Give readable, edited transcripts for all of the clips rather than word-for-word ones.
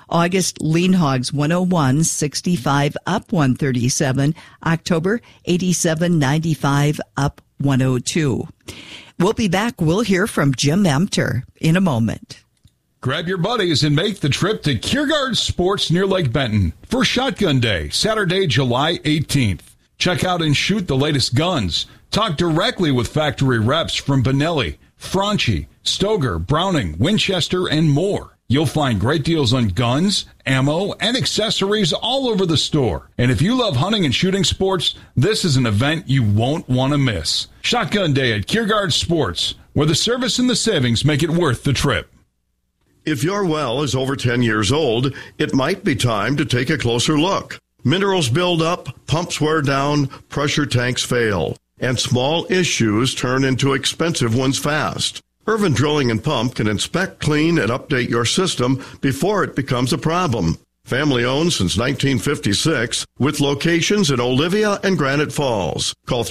August, lean hogs 101, 65 up 137. October, 87, 95 up 102. We'll be back. We'll hear from Jim Emter in a moment. Grab your buddies and make the trip to Kiergaard Sports near Lake Benton for Shotgun Day, Saturday, July 18th. Check out and shoot the latest guns. Talk directly with factory reps from Benelli, Franchi, Stoger, Browning, Winchester, and more. You'll find great deals on guns, ammo, and accessories all over the store. And if you love hunting and shooting sports, this is an event you won't want to miss. Shotgun Day at Kiergaard Sports, where the service and the savings make it worth the trip. If your well is over 10 years old, it might be time to take a closer look. Minerals build up, pumps wear down, pressure tanks fail, and small issues turn into expensive ones fast. Irvin Drilling and Pump can inspect, clean, and update your system before it becomes a problem. Family owned since 1956, with locations in Olivia and Granite Falls. Call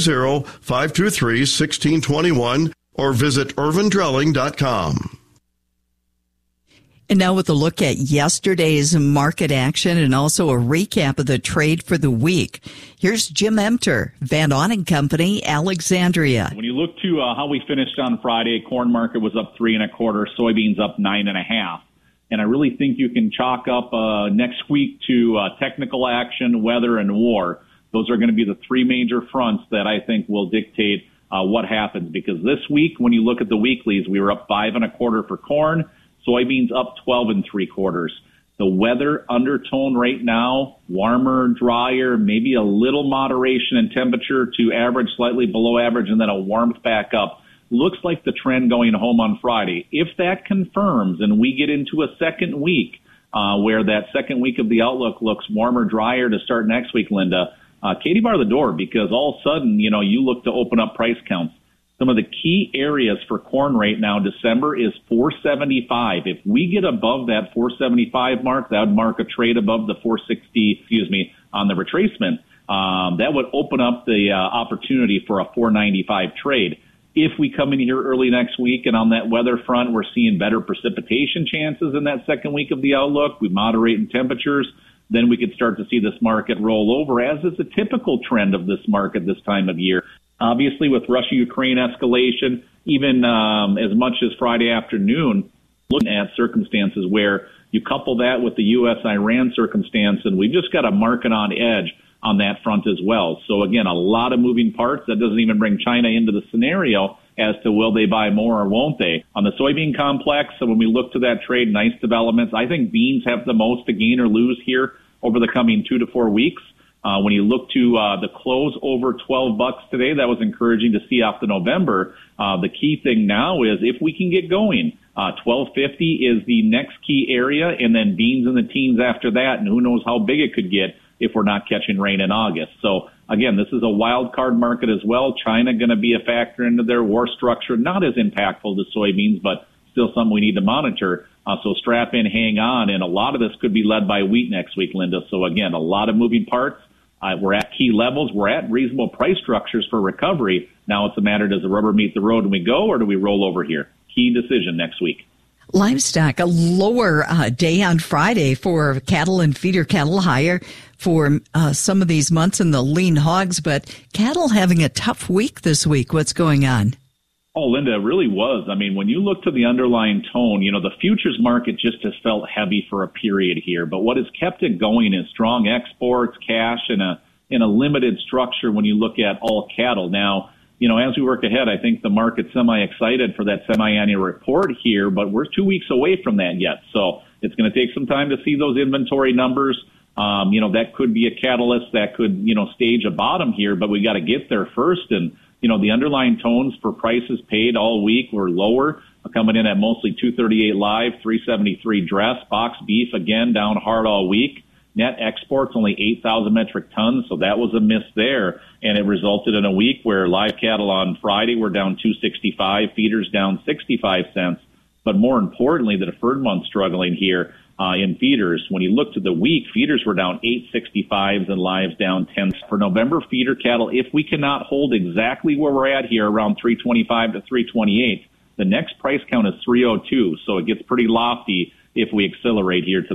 320-523-1621 or visit irvindrilling.com. And now with a look at yesterday's market action and also a recap of the trade for the week. Here's Jim Emter, Van Auning Company, Alexandria. When you look to how we finished on Friday, corn market was up 3 1/4, soybeans up 9 1/2. And I really think you can chalk up next week to technical action, weather, and war. Those are going to be the three major fronts that I think will dictate what happens. Because this week, when you look at the weeklies, we were up 5 1/4 for corn. Soybeans up 12 3/4. The weather undertone right now, warmer, drier, maybe a little moderation in temperature to average, slightly below average, and then a warmth back up. Looks like the trend going home on Friday. If that confirms and we get into a second week where that second week of the outlook looks warmer, drier to start next week, Linda, Katie bar the door, because all of a sudden, you look to open up price counts. Some of the key areas for corn right now, December, is 475. If we get above that 475 mark, that would mark a trade above the 460, on the retracement. That would open up the opportunity for a 495 trade. If we come in here early next week and on that weather front, we're seeing better precipitation chances in that second week of the outlook, we moderate in temperatures, then we could start to see this market roll over, as is a typical trend of this market this time of year. Obviously, with Russia-Ukraine escalation, even as much as Friday afternoon, looking at circumstances where you couple that with the U.S.-Iran circumstance, and we've just got a market on edge on that front as well. So, again, a lot of moving parts. That doesn't even bring China into the scenario as to will they buy more or won't they. On the soybean complex, so when we look to that trade, nice developments. I think beans have the most to gain or lose here over the coming 2 to 4 weeks. When you look to the close over $12 today, that was encouraging to see off the November. The key thing now is if we can get going, $12.50 is the next key area, and then beans in the teens after that, and who knows how big it could get if we're not catching rain in August. So, again, this is a wild card market as well. China going to be a factor into their war structure, not as impactful to soybeans, but still something we need to monitor. So strap in, hang on, and a lot of this could be led by wheat next week, Linda. So, again, a lot of moving parts. We're at key levels. We're at reasonable price structures for recovery. Now it's a matter, does the rubber meet the road and we go, or do we roll over here? Key decision next week. Livestock, a lower day on Friday for cattle and feeder cattle, higher for some of these months in the lean hogs, but cattle having a tough week this week. What's going on? Oh, Linda, it really was. I mean, when you look to the underlying tone, the futures market just has felt heavy for a period here. But what has kept it going is strong exports, cash, and a limited structure when you look at all cattle. Now, as we work ahead, I think the market's semi-excited for that semi-annual report here, but we're 2 weeks away from that yet. So it's going to take some time to see those inventory numbers. That could be a catalyst that could, stage a bottom here, but we got to get there first. And the underlying tones for prices paid all week were lower, coming in at mostly 238 live, 373 dress. Box beef, again, down hard all week. Net exports only 8,000 metric tons, so that was a miss there. And it resulted in a week where live cattle on Friday were down 265, feeders down 65 cents. But more importantly, the deferred month struggling here in feeders. When you looked at the week, feeders were down 865s and lives down 10. For November feeder cattle, if we cannot hold exactly where we're at here, around 325 to 328, the next price count is 302. So it gets pretty lofty if we accelerate here to